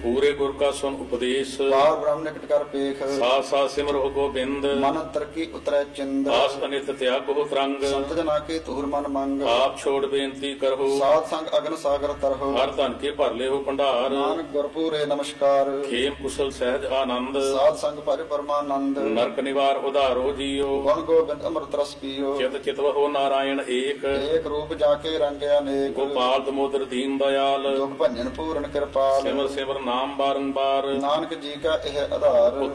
ਪੂਰੇ ਗੁਰ ਕਾ ਸੁਨ ਉਪਦੇਸ਼, ਬਾਰ ਬ੍ਰਹਮ ਨਿਕਟ ਕਰ ਪੇਖ, ਸਾਥ ਸਾਥ ਸਿਮਰੋ ਗੋਬਿੰਦ, ਮਨ ਅੰਤਰ ਕੀ ਉਤਰੈ ਚਿੰਦ, ਆਸ ਅਨਿਤ ਤਿਆਗੋ ਤਰੰਗ, ਸੰਤ ਜਨਾ ਕੇ ਧੂਰ ਮਨ ਮੰਗ, ਆਪ ਛੋੜ ਬੇਨਤੀ ਕਰੋ, ਸਾਧ ਸੰਗ ਅਗਨ ਸਾਗਰ ਤਰਹੁ, ਹਰ ਧਨ ਕੇ ਭਰ ਲਿਓ ਭੰਡਾਰ, ਨਾਨਕ ਗੁਰਪੂਰੇ ਨਮਸਕਾਰ, ਖੇਮ ਕੁਸ਼ਲ ਸਹਿਜ ਆਨੰਦ, ਸਾਧ ਸੰਗ ਭਰੇ ਪਰਮਾਨੰਦ, ਨਰਕ ਨਿਵਾਰ ਉਧਾਰੋ ਜੀਓ, ਗੁਣ ਗੋਬਿੰਦ ਅੰਮ੍ਰਿਤ ਰਸ ਪੀਓ, ਚਿਤ ਚਿਤਵਹੁ ਨਾਰਾਇਣ ਏਕ, ਏਕ ਰੂਪ ਜਾ ਕੇ ਰੰਗਿਆ ਅਨੇਕ, ਗੋਪਾਲ ਦਮੋਦਰ ਦੀਨ ਦਇਆਲ, ਦੁਖ ਭੰਜਨ ਪੂਰਨ ਕਿਰਪਾਲ, ਸਿਮਰ ਸਿਮਰ ਨਾਮ ਬਾਰੰਬਾਰ, ਨਾਨਕ ਜੀ ਕਾ ਇਹ ਆਧਾਰ।